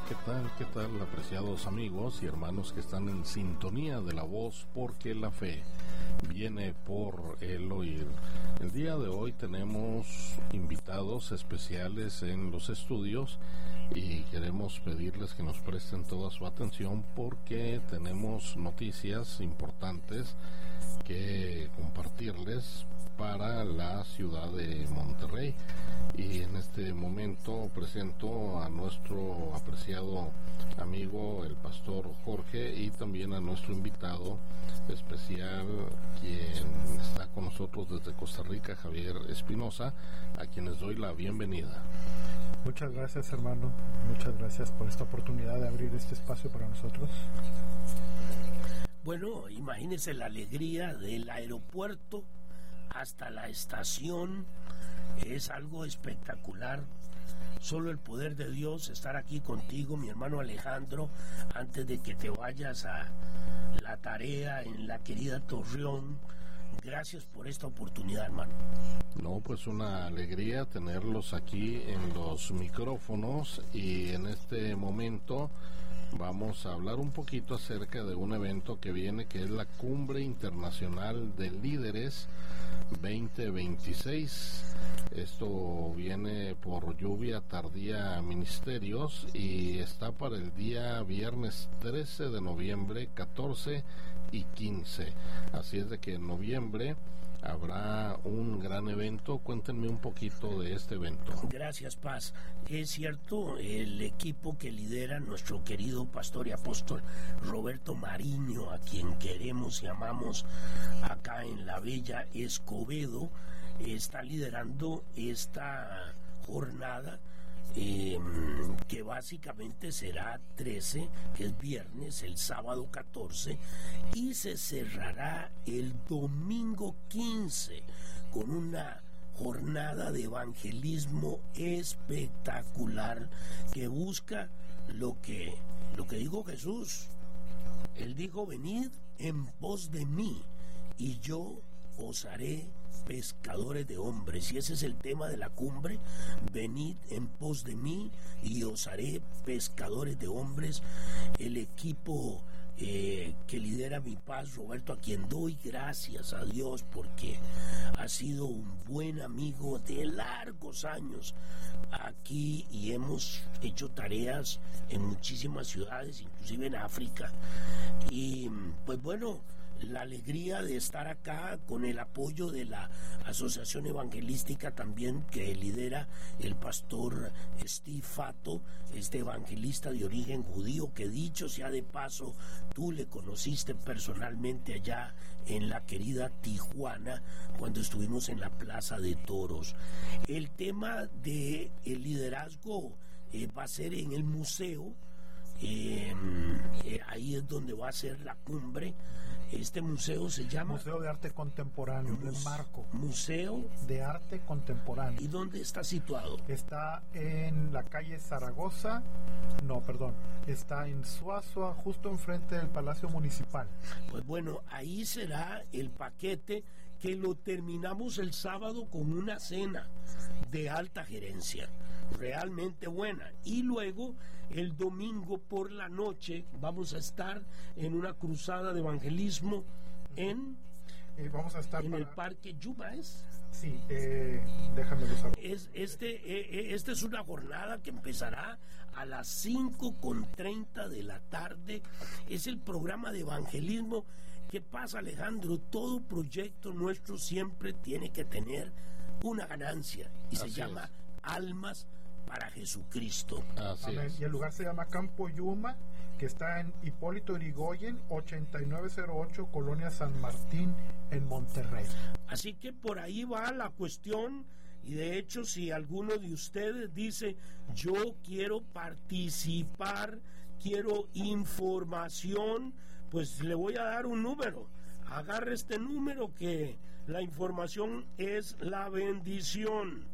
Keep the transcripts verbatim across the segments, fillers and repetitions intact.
¿qué tal? ¿Qué tal, apreciados amigos y hermanos que están en sintonía de la voz? Porque la fe viene por el oír. El día de hoy tenemos invitados especiales en los estudios y queremos pedirles que nos presten toda su atención porque tenemos noticias importantes que compartirles para la ciudad de Monterrey. Y en este momento presento a nuestro apreciado amigo el pastor Jorge y también a nuestro invitado especial, quien está con nosotros desde Costa Rica, Javier Espinosa, a quienes doy la bienvenida. Muchas gracias, hermano, muchas gracias por esta oportunidad de abrir este espacio para nosotros. Bueno, imagínense la alegría del aeropuerto hasta la estación, es algo espectacular. Solo el poder de Dios, estar aquí contigo, mi hermano Alejandro, antes de que te vayas a la tarea en la querida Torreón. Gracias por esta oportunidad, hermano. No, pues una alegría tenerlos aquí en los micrófonos, y en este momento vamos a hablar un poquito acerca de un evento que viene, que es la Cumbre Internacional de Líderes veinte veintiséis. Esto viene por lluvia tardía Ministerios y está para el día viernes trece de noviembre, catorce y quince. Así es de que en noviembre habrá un gran evento. Cuéntenme un poquito de este evento. Gracias, Paz. Es cierto, el equipo que lidera nuestro querido pastor y apóstol Roberto Mariño, a quien queremos y amamos acá en la bella Escobedo, está liderando esta jornada Eh, que básicamente será trece, que es viernes, el sábado catorce, y se cerrará el domingo quince con una jornada de evangelismo espectacular que busca lo que, lo que dijo Jesús. Él dijo: venid en pos de mí y yo os haré pescadores de hombres. Y ese es el tema de la cumbre: venid en pos de mí y os haré pescadores de hombres. El equipo eh, que lidera Mi Paz, Roberto, a quien doy gracias a Dios porque ha sido un buen amigo de largos años aquí, y hemos hecho tareas en muchísimas ciudades, inclusive en África. Y pues bueno, la alegría de estar acá con el apoyo de la Asociación Evangelística también, que lidera el pastor Steve Fato, este evangelista de origen judío, que dicho sea de paso, tú le conociste personalmente allá en la querida Tijuana cuando estuvimos en la Plaza de Toros. El tema de el liderazgo eh, va a ser en el museo. Eh, eh, ahí es donde va a ser la cumbre. Este museo se llama Museo de Arte Contemporáneo, Mus- del Marco. Museo de Arte Contemporáneo. ¿Y dónde está situado? Está en la calle Zaragoza, no, perdón, está en Suazua, justo enfrente del Palacio Municipal. Pues bueno, ahí será el paquete, que lo terminamos el sábado con una cena de alta gerencia, realmente buena. Y luego el domingo por la noche vamos a estar en una cruzada de evangelismo en, Eh, vamos a estar en para... el Parque Yuma, ¿es? Sí, eh, déjamelo saber. Es, este, eh, esta es una jornada que empezará a las cinco con treinta de la tarde. Es el programa de evangelismo. ¿Qué pasa, Alejandro? Todo proyecto nuestro siempre tiene que tener una ganancia, y se Así llama es. Almas para Jesucristo. Así Amén. es. Y el lugar se llama Campo Yuma, que está en Hipólito Yrigoyen, ochenta y nueve cero ocho, Colonia San Martín, en Monterrey. Así que por ahí va la cuestión. Y de hecho, si alguno de ustedes dice: yo quiero participar, quiero información, pues le voy a dar un número. Agarre este número, que la información es la bendición.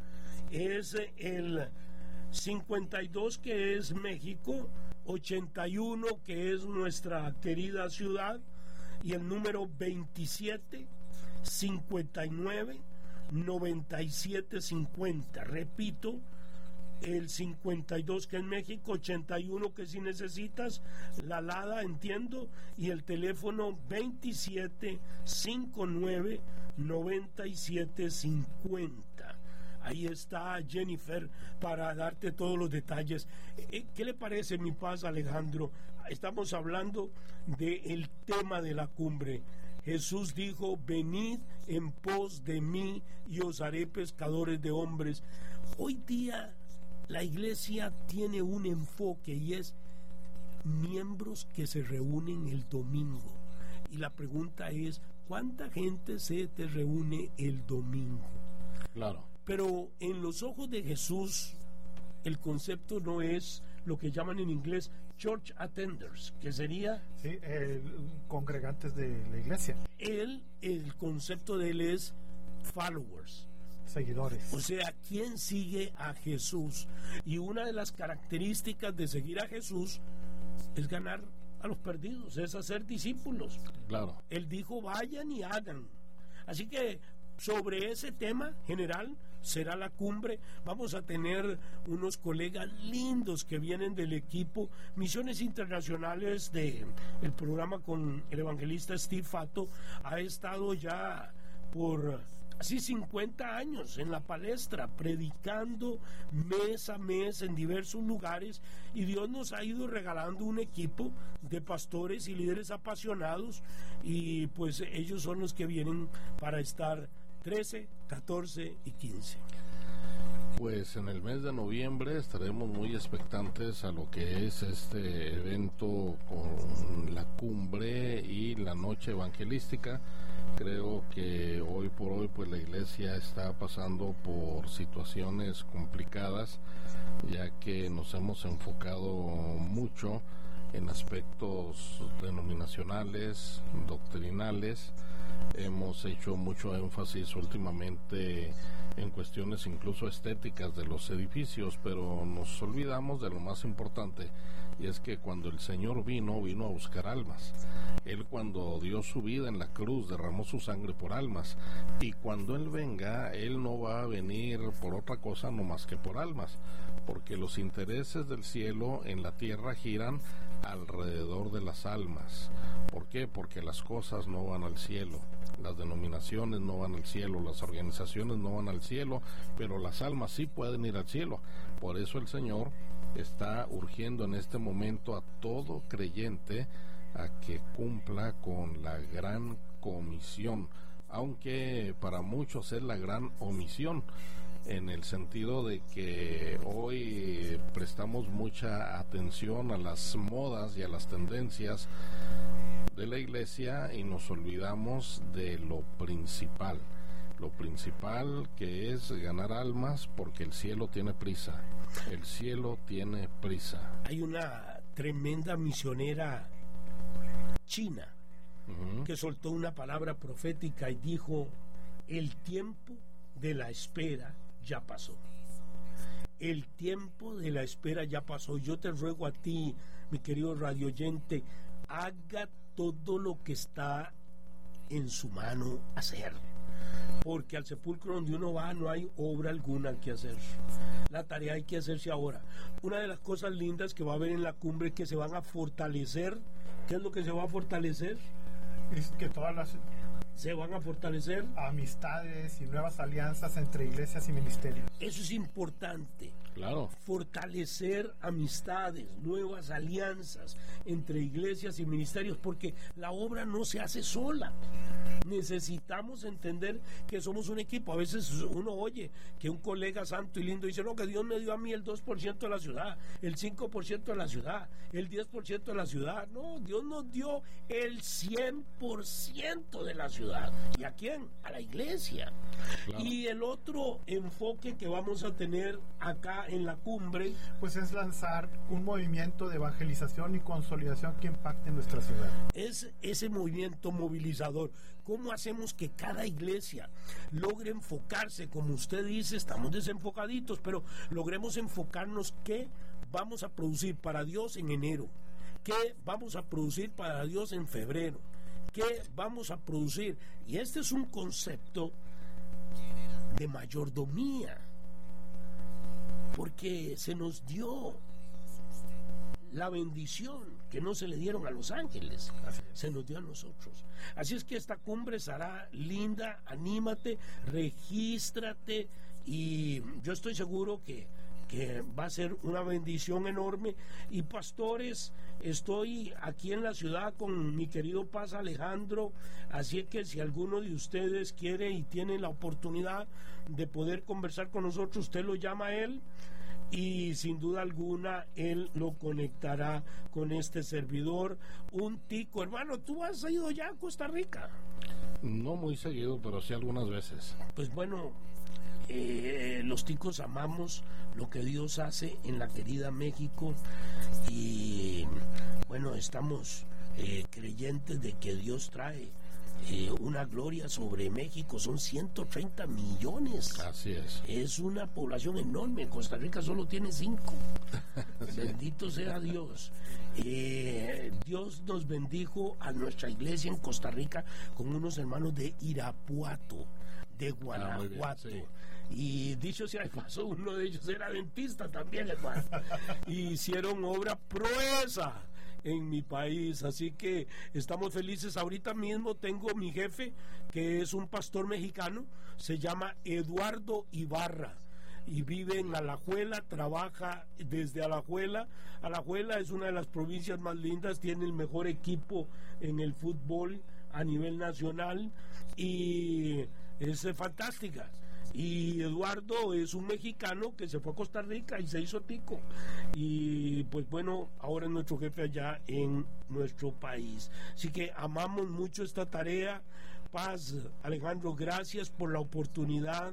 Es el cincuenta y dos, que es México, ochenta y uno, que es nuestra querida ciudad, y el número veintisiete cincuenta y nueve noventa y siete cincuenta. Repito, el cincuenta y dos que es México, ochenta y uno que si necesitas, la Lada, entiendo, y el teléfono veintisiete cincuenta y nueve noventa y siete cincuenta. Ahí está Jennifer para darte todos los detalles. ¿Qué le parece, mi paz, Alejandro? Estamos hablando del tema de la cumbre. Jesús dijo: venid en pos de mí y os haré pescadores de hombres. Hoy día la iglesia tiene un enfoque y es miembros que se reúnen el domingo. Y la pregunta es: ¿cuánta gente se te reúne el domingo? Claro. Pero en los ojos de Jesús, el concepto no es lo que llaman en inglés church attenders, que sería... Sí, eh, congregantes de la iglesia. Él, el concepto de él es followers. Seguidores. O sea, ¿quién sigue a Jesús? Y una de las características de seguir a Jesús es ganar a los perdidos, es hacer discípulos. Claro. Él dijo: vayan y hagan. Así que sobre ese tema general será la cumbre. Vamos a tener unos colegas lindos que vienen del equipo Misiones Internacionales de el programa con el evangelista Steve Fatto. Ha estado ya por así cincuenta años en la palestra, predicando mes a mes en diversos lugares, y Dios nos ha ido regalando un equipo de pastores y líderes apasionados, y pues ellos son los que vienen para estar trece, catorce y quince. Pues en el mes de noviembre estaremos muy expectantes a lo que es este evento con la cumbre y la noche evangelística. Creo que hoy por hoy pues la iglesia está pasando por situaciones complicadas, ya que nos hemos enfocado mucho en aspectos denominacionales, doctrinales. Hemos hecho mucho énfasis últimamente en cuestiones incluso estéticas de los edificios, pero nos olvidamos de lo más importante, y es que cuando el Señor vino, vino a buscar almas. Él, cuando dio su vida en la cruz, derramó su sangre por almas, y cuando Él venga, Él no va a venir por otra cosa no más que por almas, porque los intereses del cielo en la tierra giran alrededor de las almas. ¿Por qué? Porque las cosas no van al cielo, las denominaciones no van al cielo, las organizaciones no van al cielo, pero las almas sí pueden ir al cielo. Por eso el Señor está urgiendo en este momento a todo creyente a que cumpla con la gran comisión, aunque para muchos es la gran omisión, en el sentido de que hoy prestamos mucha atención a las modas y a las tendencias de la iglesia y nos olvidamos de lo principal, lo principal que es ganar almas, porque el cielo tiene prisa, el cielo tiene prisa. Hay una tremenda misionera china uh-huh. que soltó una palabra profética y dijo: el tiempo de la espera ya pasó. El tiempo de la espera ya pasó. Yo te ruego a ti, mi querido radioyente, haga todo lo que está en su mano hacer, porque al sepulcro donde uno va no hay obra alguna que hacer. La tarea hay que hacerse ahora. Una de las cosas lindas que va a haber en la cumbre es que se van a fortalecer. ¿Qué es lo que se va a fortalecer? Es que todas las se van a fortalecer amistades y nuevas alianzas entre iglesias y ministerios. Eso es importante. Claro. Fortalecer amistades, nuevas alianzas entre iglesias y ministerios, porque la obra no se hace sola. Necesitamos entender que somos un equipo. A veces uno oye que un colega santo y lindo dice: no, que Dios me dio a mí el dos por ciento de la ciudad, el cinco por ciento de la ciudad, el diez por ciento de la ciudad. No, Dios nos dio el cien por ciento de la ciudad. ¿Y a quién? A la iglesia. Claro. Y el otro enfoque que vamos a tener acá en la cumbre, pues es lanzar un movimiento de evangelización y consolidación que impacte en nuestra ciudad. Es ese movimiento movilizador. ¿Cómo hacemos que cada iglesia logre enfocarse? Como usted dice, estamos desenfocaditos, pero logremos enfocarnos qué vamos a producir para Dios en enero, qué vamos a producir para Dios en febrero, qué vamos a producir. Y este es un concepto de mayordomía. porque se nos dio la bendición que no se le dieron a los ángeles, se nos dio a nosotros. Así es que esta cumbre será linda, anímate, regístrate, y yo estoy seguro que, que va a ser una bendición enorme. Y pastores, estoy aquí en la ciudad con mi querido Paz Alejandro, así que si alguno de ustedes quiere y tiene la oportunidad de poder conversar con nosotros, usted lo llama a él, y sin duda alguna él lo conectará con este servidor. Un tico, hermano, ¿tú has ido ya a Costa Rica? No muy seguido, pero sí algunas veces. Pues bueno, eh, los ticos amamos lo que Dios hace en la querida México, y bueno, estamos eh, creyentes de que Dios trae Eh, una gloria sobre México. Son ciento treinta millones. Así es. Es una población enorme. Costa Rica solo tiene cinco. Sí. Bendito sea Dios. Eh, Dios nos bendijo a nuestra iglesia en Costa Rica con unos hermanos de Irapuato, de Guanajuato. Ah, bien, sí. Y dicho sea de paso, uno de ellos era dentista también, hermano. Y hicieron obra proeza en mi país, así que estamos felices. Ahorita mismo tengo mi jefe, que es un pastor mexicano, se llama Eduardo Ibarra, y vive en Alajuela, trabaja desde Alajuela. Alajuela es una de las provincias más lindas, tiene el mejor equipo en el fútbol a nivel nacional, y es fantástica. Y Eduardo es un mexicano que se fue a Costa Rica y se hizo tico, y pues bueno, ahora es nuestro jefe allá en nuestro país. Así que amamos mucho esta tarea. Paz, Alejandro, gracias por la oportunidad.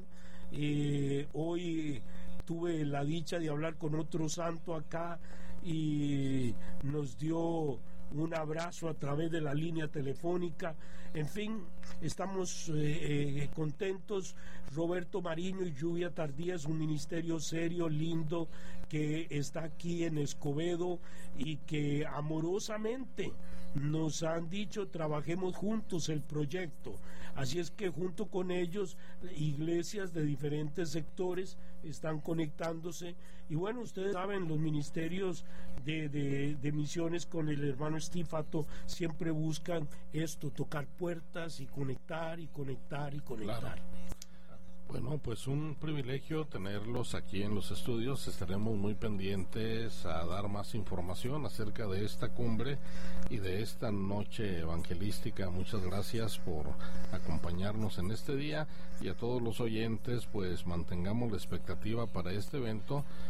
Eh, hoy tuve la dicha de hablar con otro santo acá, y nos dio un abrazo a través de la línea telefónica. En fin, estamos eh, eh, contentos. Roberto Mariño y Lluvia Tardía es un ministerio serio, lindo, que está aquí en Escobedo, y que amorosamente nos han dicho trabajemos juntos el proyecto. Así es que junto con ellos, iglesias de diferentes sectores están conectándose, y bueno, ustedes saben, los ministerios de, de, de misiones con el hermano Estífato siempre buscan esto, tocar puertas y conectar y conectar y conectar. Claro. Bueno, pues un privilegio tenerlos aquí en los estudios. Estaremos muy pendientes a dar más información acerca de esta cumbre y de esta noche evangelística. Muchas gracias por acompañarnos en este día, y a todos los oyentes, pues mantengamos la expectativa para este evento,